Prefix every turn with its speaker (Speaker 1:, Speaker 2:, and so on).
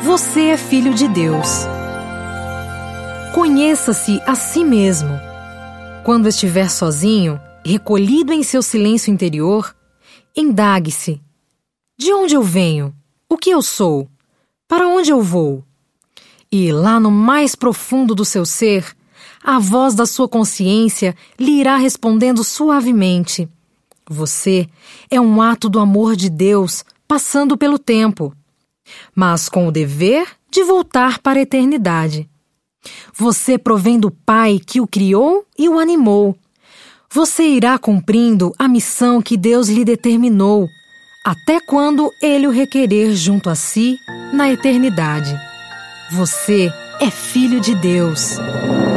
Speaker 1: Você é filho de Deus. Conheça-se a si mesmo. Quando estiver sozinho, recolhido em seu silêncio interior, indague-se: de onde eu venho? O que eu sou? Para onde eu vou? E lá no mais profundo do seu ser, a voz da sua consciência lhe irá respondendo suavemente: você é um ato do amor de Deus passando pelo tempo, mas com o dever de voltar para a eternidade. Você provém do Pai que o criou e o animou. Você irá cumprindo a missão que Deus lhe determinou, até quando Ele o requerer junto a si na eternidade. Você é filho de Deus.